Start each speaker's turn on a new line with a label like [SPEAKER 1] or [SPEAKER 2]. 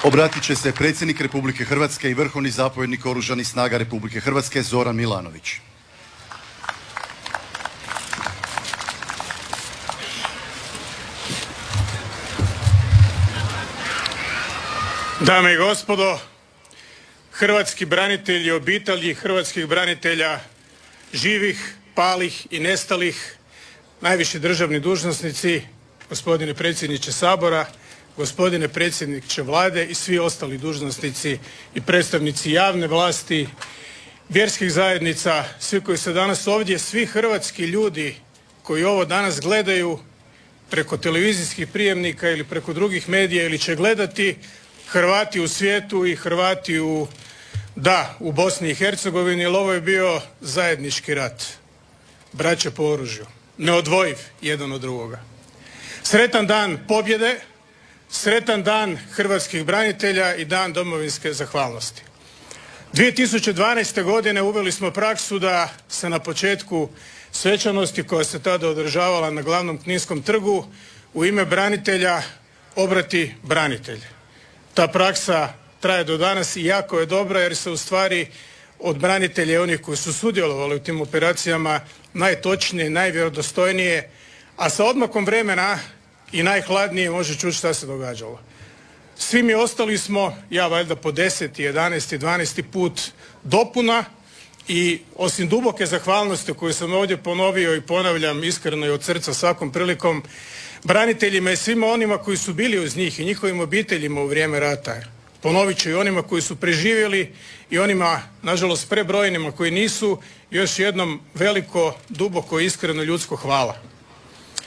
[SPEAKER 1] Obratit će se predsjednik Republike Hrvatske i vrhovni zapovjednik Oružanih snaga Republike Hrvatske Zoran Milanović.
[SPEAKER 2] Dame i gospodo, hrvatski branitelji, obitelji hrvatskih branitelja, živih, palih i nestalih, najviši državni dužnosnici, gospodine predsjedniče Sabora, gospodine predsjedniče Vlade i svi ostali dužnosnici i predstavnici javne vlasti, vjerskih zajednica, svi koji su danas ovdje, svi hrvatski ljudi koji ovo danas gledaju preko televizijskih prijemnika ili preko drugih medija ili će gledati, Hrvati u svijetu i Hrvati u Bosni i Hercegovini, jer ovo je bio zajednički rat, braća po oružju, neodvojiv jedan od drugoga. Sretan dan pobjede, sretan dan hrvatskih branitelja i dan domovinske zahvalnosti. 2012. godine uveli smo praksu da se na početku svečanosti koja se tada održavala na glavnom Kninskom trgu u ime branitelja obrati branitelj. Ta praksa traje do danas i jako je dobra jer se ustvari od branitelja i onih koji su sudjelovali u tim operacijama najtočnije, najvjerodostojnije, a sa odmakom vremena i najhladnije može čuti šta se događalo. Svi mi ostali smo, ja valjda po 10., 11., 12. put dopuna i osim duboke zahvalnosti koju sam ovdje ponovio i ponavljam iskreno i od srca svakom prilikom, braniteljima i svima onima koji su bili uz njih i njihovim obiteljima u vrijeme rata. Ponovit ću i onima koji su preživjeli i onima, nažalost prebrojnima koji nisu, još jednom veliko, duboko, iskreno ljudsko hvala.